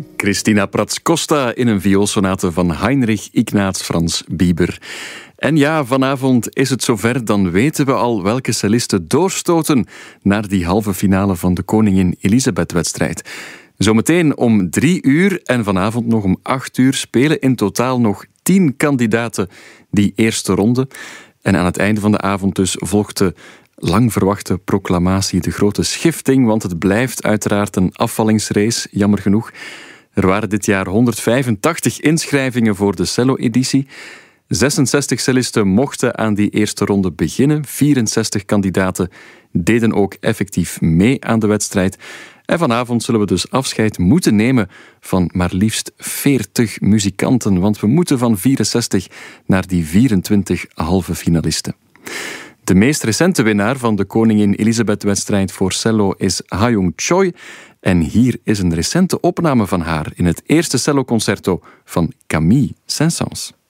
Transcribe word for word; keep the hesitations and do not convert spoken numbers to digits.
Christina Prats-Costa in een vioolsonate van Heinrich Ignaz Franz Bieber. En ja, vanavond is het zover, dan weten we al welke cellisten doorstoten naar die halve finale van de Koningin Elisabeth-wedstrijd. Zometeen om drie uur en vanavond nog om acht uur spelen in totaal nog tien kandidaten die eerste ronde. En aan het einde van de avond dus volgt de lang verwachte proclamatie, de grote schifting, want het blijft uiteraard een afvallingsrace, jammer genoeg. Er waren dit jaar honderdvijfentachtig inschrijvingen voor de cello-editie. zesenzestig cellisten mochten aan die eerste ronde beginnen. vierenzestig kandidaten deden ook effectief mee aan de wedstrijd. En vanavond zullen we dus afscheid moeten nemen van maar liefst veertig muzikanten, want we moeten van vierenzestig naar die vierentwintig halve finalisten. De meest recente winnaar van de Koningin Elisabeth-wedstrijd voor cello is Ha-Young Choi. En hier is een recente opname van haar in het eerste celloconcerto van Camille Saint-Saëns.